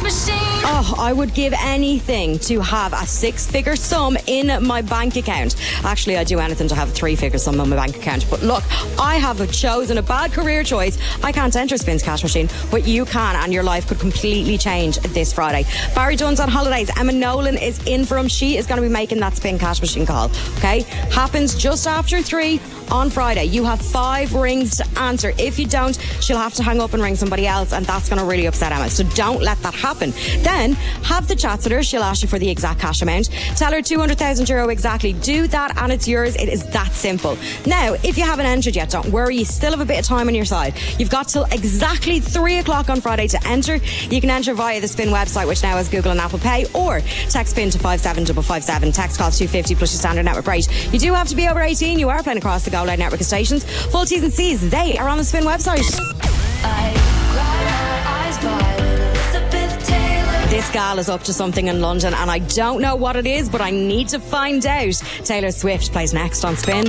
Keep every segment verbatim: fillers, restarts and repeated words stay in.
Machine. Oh, I would give anything to have a six-figure sum in my bank account. Actually, I'd do anything to have a three-figure sum in my bank account. But look, I have chosen a bad career choice. I can't enter Spin's cash machine, but you can, and your life could completely change this Friday. Barry Dunn's on holidays. Emma Nolan is in for him. She is going to be making that Spin cash machine call. Okay? Happens just after three on Friday. You have five rings to answer. If you don't, she'll have to hang up and ring somebody else, and that's going to really upset Emma. So don't let that happen. Then have the chats with her. She'll ask you for the exact cash amount. Tell her two hundred thousand euro exactly. Do that and it's yours. It is that simple. Now, if you haven't entered yet, don't worry. You still have a bit of time on your side. You've got till exactly three o'clock on Friday to enter. You can enter via the Spin website, which now has Google and Apple Pay, or text Spin to five seven five five seven. Text costs two fifty plus your standard network rate. You do have to be over eighteen. You are playing across the Go Loud network of stations. Full T's and C's, they are on the Spin website. I cry my eyes violet, Elizabeth Taylor. This gal is up to something in London, and I don't know what it is, but I need to find out. Taylor Swift plays next on Spin.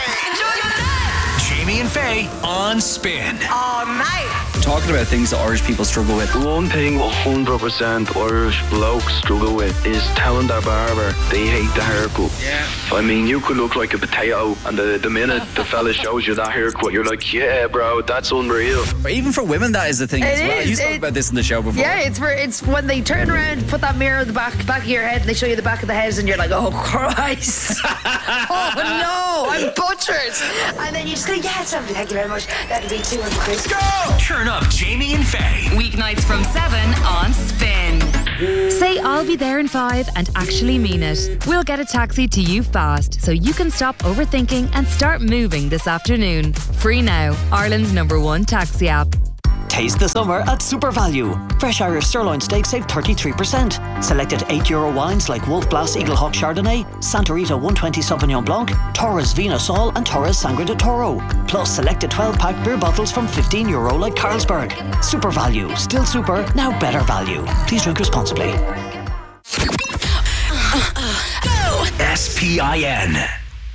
Jamie and Faye on Spin. All night. Talking about things that Irish people struggle with. One thing one hundred percent Irish blokes struggle with is telling their barber they hate the haircut. Yeah. I mean, you could look like a potato, and the, the minute the fella shows you that haircut, you're like, yeah, bro, that's unreal. But even for women, that is the thing It as well. is, You spoke it- about this in the show before. Yeah, it's for it's when they turn around, put that mirror in the back back of your head, and they show you the back of the head, and you're like, oh Christ, oh no, I'm butchered. And then you just go, yeah, it's lovely, thank you very much. That'll be two hundred quid. Go! Turn up Jamie and Faye. Weeknights from seven on Spin. Say I'll be there in five and actually mean it. We'll get a taxi to you fast so you can stop overthinking and start moving this afternoon. Free now, Ireland's number one taxi app. Taste the summer at Super Value. Fresh Irish sirloin steak save thirty-three percent. Selected eight euro wines like Wolf Blass Eagle Hawk Chardonnay, Santa Rita one twenty Sauvignon Blanc, Torres Vina Sol and Torres Sangre de Toro. Plus selected twelve pack beer bottles from fifteen euro like Carlsberg. Super Value. Still super, now better value. Please drink responsibly. S P I N.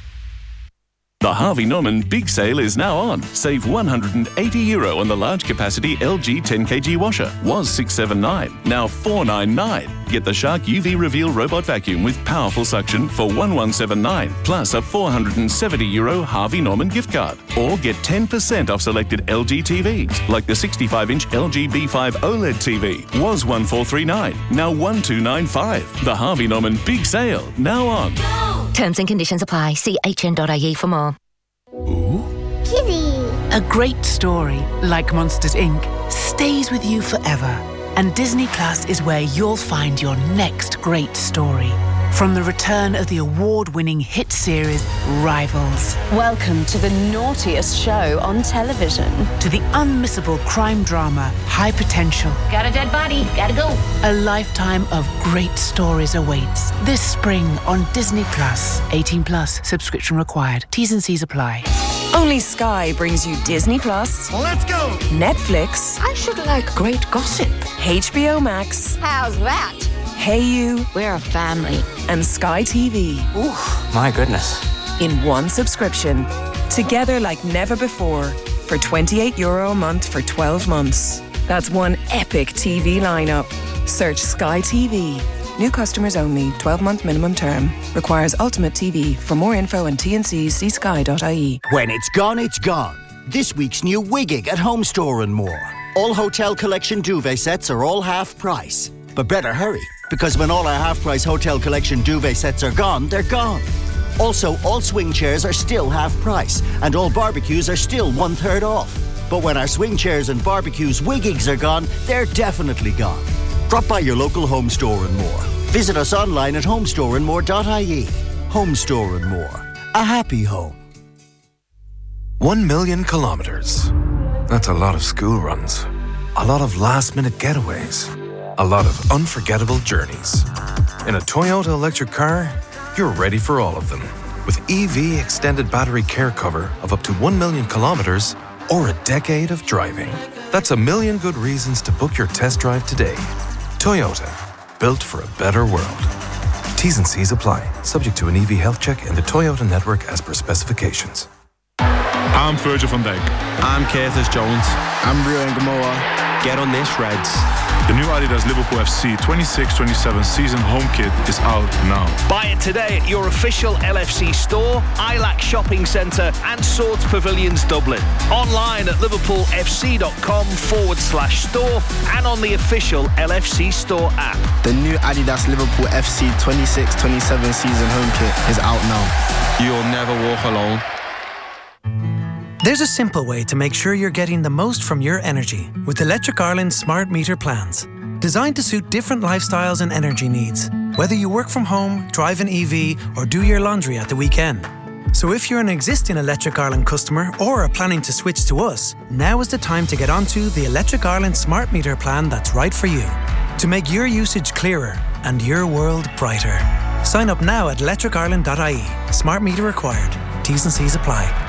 The Harvey Norman Big Sale is now on. Save one hundred eighty euro on the large capacity L G ten kilogram washer. Was six seventy-nine, now four ninety-nine. Get the Shark U V Reveal Robot Vacuum with powerful suction for eleven seventy-nine, plus a four hundred seventy euro Harvey Norman gift card. Or get ten percent off selected L G T Vs, like the sixty-five inch L G B five OLED T V. Was fourteen thirty-nine, now twelve ninety-five. The Harvey Norman Big Sale, now on. Terms and conditions apply. See h n dot i e for more. Kitty. A great story, like Monsters Incorporated, stays with you forever. And Disney Plus is where you'll find your next great story. From the return of the award-winning hit series Rivals. Welcome to the naughtiest show on television. To the unmissable crime drama High Potential. Got a dead body. Gotta go. A lifetime of great stories awaits this spring on Disney Plus. eighteen plus, subscription required. T's and C's apply. Only Sky brings you Disney Plus. Let's go! Netflix. I should like great gossip. H B O Max. How's that? Hey You. We're a family. And Sky T V. Ooh. My goodness. In one subscription. Together like never before. For twenty-eight euro a month for twelve months. That's one epic T V lineup. Search Sky T V. New customers only. twelve month minimum term. Requires Ultimate T V. For more info and T N Cs, see sky dot I E. When it's gone, it's gone. This week's new Wigging at Home Store and More. All Hotel Collection duvet sets are all half price. But better hurry, because when all our half-price Hotel Collection duvet sets are gone, they're gone. Also, all swing chairs are still half price, and all barbecues are still one-third off. But when our swing chairs and barbecues Wiggings are gone, they're definitely gone. Drop by your local Home Store and More. Visit us online at home store and more dot I E. Home Store and More. A happy home. One million kilometres. That's a lot of school runs. A lot of last-minute getaways. A lot of unforgettable journeys. In a Toyota electric car, you're ready for all of them. With E V extended battery care cover of up to one million kilometres or a decade of driving. That's a million good reasons to book your test drive today. Toyota, built for a better world. T's and C's apply, subject to an E V health check in the Toyota network as per specifications. I'm Virgil van Dijk. I'm Curtis Jones. I'm Ryan Gamoa. Get on this, Reds. The new Adidas Liverpool F C twenty-six twenty-seven season home kit is out now. Buy it today at your official L F C store, I L A C Shopping Centre and Swords Pavilions Dublin. Online at liverpoolfc.com forward slash store and on the official L F C store app. The new Adidas Liverpool F C twenty-six twenty-seven season home kit is out now. You'll never walk alone. There's a simple way to make sure you're getting the most from your energy with Electric Ireland's smart meter plans. Designed to suit different lifestyles and energy needs, whether you work from home, drive an E V, or do your laundry at the weekend. So if you're an existing Electric Ireland customer or are planning to switch to us, now is the time to get onto the Electric Ireland smart meter plan that's right for you. To make your usage clearer and your world brighter. Sign up now at electric ireland dot I E. Smart meter required. T's and C's apply.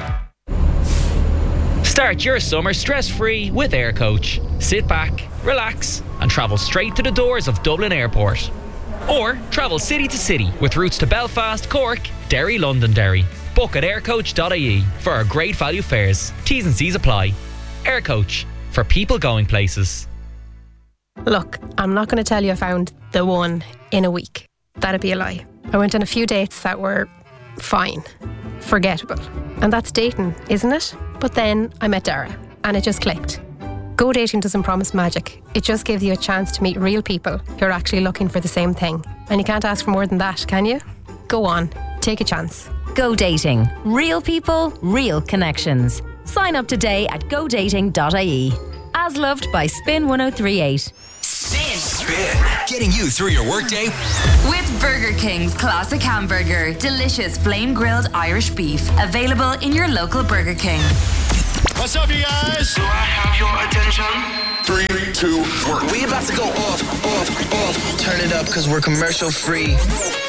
Start your summer stress-free with Air Coach. Sit back, relax, and travel straight to the doors of Dublin Airport. Or travel city to city with routes to Belfast, Cork, Derry, Londonderry. Book at air coach dot I E for our great value fares. T's and C's apply. Air Coach, for people going places. Look, I'm not going to tell you I found the one in a week. That'd be a lie. I went on a few dates that were fine, forgettable. And that's dating, isn't it? But then I met Dara, and it just clicked. Go dating doesn't promise magic. It just gives you a chance to meet real people who are actually looking for the same thing. And you can't ask for more than that, can you? Go on, take a chance. Go dating. Real people, real connections. Sign up today at go dating dot I E. As loved by Spin one oh three point eight. Spin. Spin. Getting you through your workday. With Burger King's classic hamburger, delicious flame grilled Irish beef, available in your local Burger King. What's up, you guys? Do I have your attention? Three, two, one. We about to go off, off, off. Turn it up, cause we're commercial free.